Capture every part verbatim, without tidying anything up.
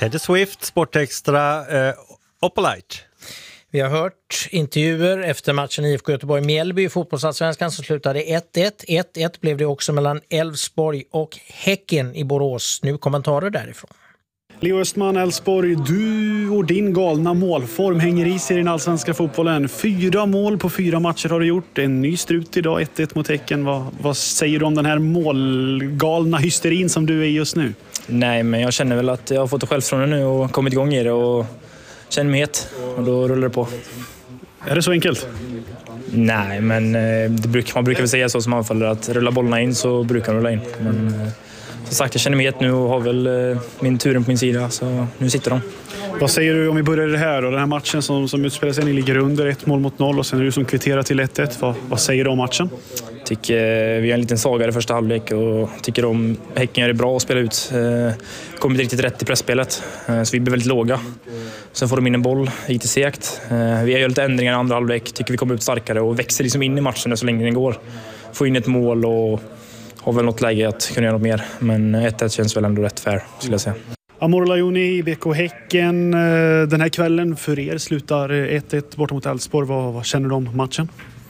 Teddy Swift, Sportextra, eh, Oppolite. Vi har hört intervjuer efter matchen I F K Göteborg-Mjällby i fotbollsallsvenskan som slutade ett ett. ett ett blev det också mellan Elfsborg och Häcken i Borås. Nu kommentarer därifrån. Leo Östman, Elfsborg, du och din galna målform hänger i sig i den allsvenska fotbollen. Fyra mål på fyra matcher har du gjort. En ny strut idag, ett ett mot Häcken. Vad, vad säger du om den här målgalna hysterin som du är i just nu? Nej, men jag känner väl att jag har fått det självförtroende nu och kommit igång i det och känner mig het. Och då rullar det på. Är det så enkelt? Nej, men det brukar, man brukar väl säga så som anfaller att rulla bollarna in så brukar de rulla in. Men som sagt, jag känner mig het nu och har väl min turen på min sida, så nu sitter de. Vad säger du om vi börjar det här och den här matchen som, som utspelar sig? Ni ligger under ett mål mot noll och sen är du som kvitterar till ett ett. Vad, vad säger du om matchen? Tycker vi har en liten svagare första halvlek och tycker om Häcken gör det bra att spela ut. Kommer inte riktigt rätt i pressspelet, så vi blir väldigt låga. Sen får de in en boll, lite segt. Vi har gjort lite ändringar i andra halvlek, tycker vi kommer ut starkare och växer liksom in i matchen så länge den går. Får in ett mål och har väl något läge att kunna göra något mer. Men ett ett känns väl ändå rätt fair, skulle jag säga. Amor Lajoni, B K Häcken. Den här kvällen för er slutar ett ett borta mot Elfsborg. Vad, vad känner du om matchen?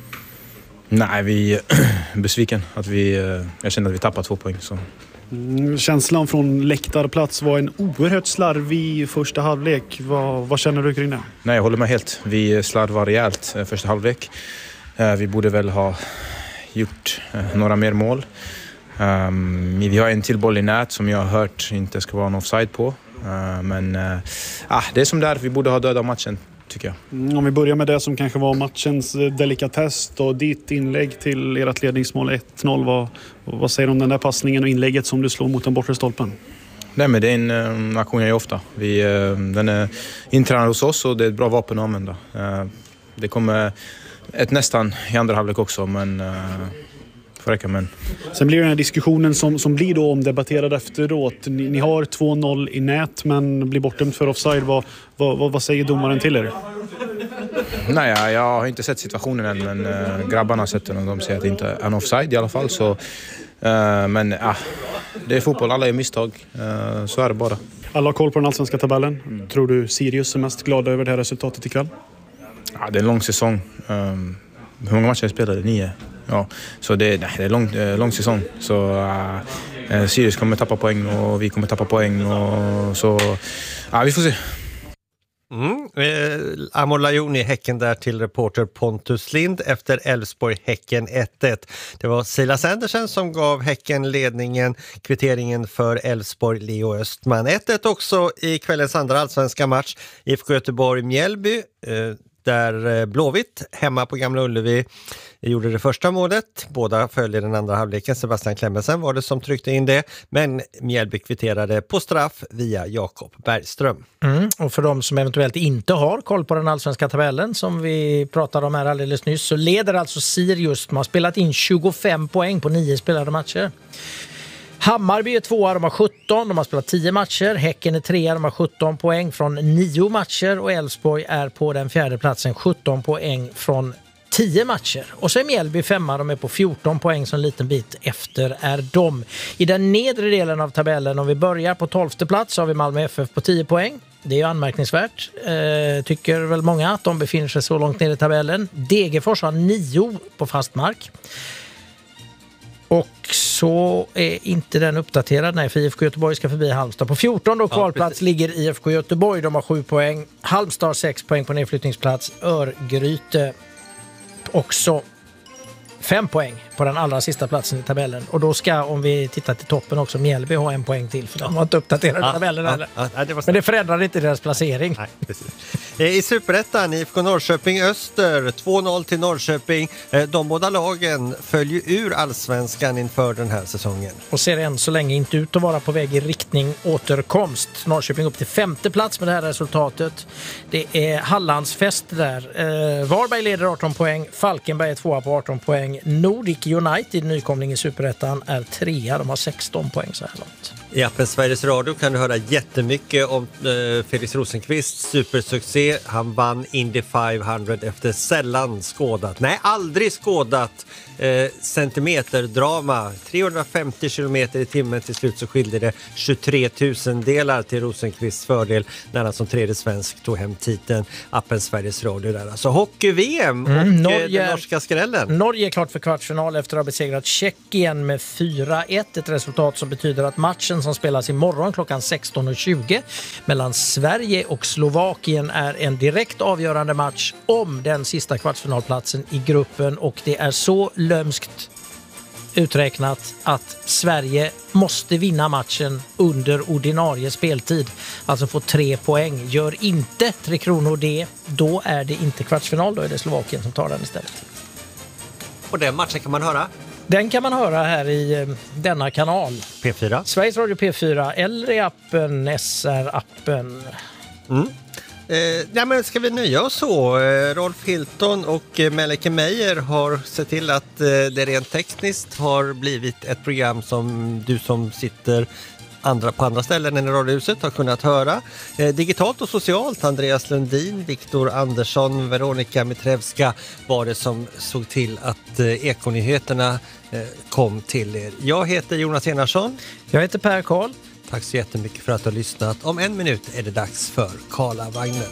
Nej, vi är besviken. Att vi, jag känner att vi tappar två poäng. Så. Mm, känslan från läktarplats var en oerhört slarvig första halvlek. Vad, vad känner du kring det? Nej, jag håller med helt. Vi slarvar rejält första halvlek. Vi borde väl ha gjort några mer mål. Um, vi har en till boll i nät som jag har hört inte ska vara en offside på. Uh, men uh, ah, det är som där, vi borde ha dödat matchen, tycker jag. Mm, om vi börjar med det som kanske var matchens delikatess och ditt inlägg till ert ledningsmål ett noll. Vad, vad säger du om den där passningen och inlägget som du slår mot den bortre stolpen? Nej, men det är en um, aktion jag gör ofta. Vi, uh, den är intränad hos oss och det är ett bra vapen att använda. Uh, det kommer ett nästan i andra halvlek också, men... Uh, Men. Sen blir det den här diskussionen som, som blir då omdebatterad efteråt. Ni, ni har två noll i nät men blir bortdömt för offside. Vad, vad, vad säger domaren till er? Nej, jag har inte sett situationen än, men äh, grabbarna har sett den och de säger att det inte är en offside i alla fall. Så, äh, men äh, det är fotboll, alla gör misstag. Äh, så är det bara. Alla har koll på den allsvenska tabellen. Mm. Tror du Sirius är mest glada över det här resultatet ikväll? Ja, det är en lång säsong. Um, hur många matcher jag spelade? Nio. Ja, så det, nej, det är en lång, lång säsong. Så äh, Sirius kommer tappa poäng och vi kommer tappa poäng. Och, så ja, vi får se. Mm. Eh, Amor Lajoni, Häcken där till reporter Pontus Lind efter Elfsborg-Häcken ett ett. Det var Silas Andersen som gav Häcken ledningen, kvitteringen för Elfsborg, Leo Östman. ett ett också i kvällens andra allsvenska match. I F K Göteborg-Mjällby, eh, där Blåvitt hemma på Gamla Ullevi gjorde det första målet. Båda följde den andra halvleken. Sebastian Klemmensen var det som tryckte in det. Men Mjällby kvitterade på straff via Jakob Bergström. Mm, och för de som eventuellt inte har koll på den allsvenska tabellen som vi pratade om här alldeles nyss, så leder alltså Sirius. Man har spelat in tjugofem poäng på nio spelade matcher. Hammarby är tvåa, de har sjutton, de har spelat tio matcher. Häcken är trea, de har sjutton poäng från nio matcher. Och Elfsborg är på den fjärde platsen, sjutton poäng från tio matcher. Och så är Mjällby femma, de är på fjorton poäng, så en liten bit efter är de. I den nedre delen av tabellen, om vi börjar på tolfte plats, så har vi Malmö F F på tio poäng. Det är ju anmärkningsvärt, eh, tycker väl många, att de befinner sig så långt ner i tabellen. Degerfors har nio på fast mark. Och så är inte den uppdaterad. Nej, för I F K Göteborg ska förbi Halmstad. På fjorton då kvalplats ja, ligger I F K Göteborg. De har sju poäng. Halmstad har sex poäng på nedflyttningsplats. Örgryte också fem poäng på den allra sista platsen i tabellen. Och då ska, om vi tittar till toppen också, Mjällby ha en poäng till. För de har inte uppdaterat ja, tabellen ja, ja, ja, det var men det förändrar inte deras placering. Nej, precis. I Superettan, I F K Norrköping Öster, två noll till Norrköping. De båda lagen följer ur allsvenskan inför den här säsongen. Och ser än så länge inte ut att vara på väg i riktning återkomst. Norrköping upp till femte plats med det här resultatet. Det är Hallandsfest där. Eh, Varberg leder arton poäng, Falkenberg är tvåa på arton poäng. poäng. Nordic United, nykomling i Superettan, är trea. De har sexton poäng så här långt. I appen Sveriges Radio kan du höra jättemycket om eh, Felix Rosenqvists supersuccé. Han vann Indy femhundra efter sällan skådat, nej aldrig skådat eh, centimeterdrama. trehundrafemtio kilometer i timmen, till slut så skilde det tjugotre tusen delar till Rosenqvists fördel när han som tredje svensk tog hem titeln. Appen Sveriges Radio där. Alltså hockey-V M och Mm, eh, Norge- den norska skrällen. Norge är klart för kvartsfinal efter att ha besegrat Tjeckien med fyra ett. Ett resultat som betyder att matchen som spelas imorgon klockan sexton och tjugo mellan Sverige och Slovakien är en direkt avgörande match om den sista kvartsfinalplatsen i gruppen, och det är så lömskt uträknat att Sverige måste vinna matchen under ordinarie speltid, alltså få tre poäng. Gör inte Tre Kronor det, då är det inte kvartsfinal, då är det Slovakien som tar den istället. Och den matchen kan man höra Den kan man höra här i eh, denna kanal. P fyra. Sveriges Radio P fyra eller i appen, S R-appen. Mm. Eh, ja, men ska vi nöja oss så? Eh, Rolf Hilton och eh, Melike Meijer har sett till att eh, det rent tekniskt har blivit ett program som du som sitter andra, på andra ställen än i radiohuset har kunnat höra. Eh, digitalt och socialt, Andreas Lundin, Viktor Andersson, Veronika Mitrevska var det som såg till att eh, Ekonyheterna eh, kom till er. Jag heter Jonas Enarsson. Jag heter Per Karl. Tack så jättemycket för att du har lyssnat. Om en minut är det dags för Karlavagnen.